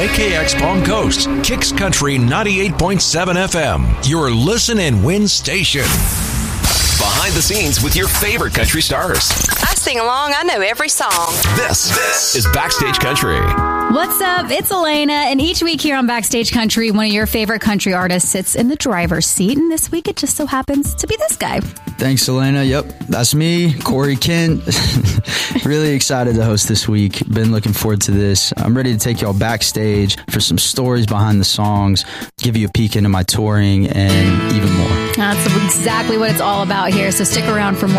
WKX Palm Coast, Kicks Country 98.7 FM, your listen and win station. Behind the scenes with your favorite country stars. I sing along. I know every song. This is Backstage Country. What's up? It's Elena, and each week here on Backstage Country, one of your favorite country artists sits in the driver's seat, and this week it just so happens to be this guy. Thanks, Elena. Yep, that's me, Corey Kent. Really excited to host this week. Been looking forward to this. I'm ready to take y'all backstage for some stories behind the songs, give you a peek into my touring, and even more. That's exactly what it's all about here, so stick around for more.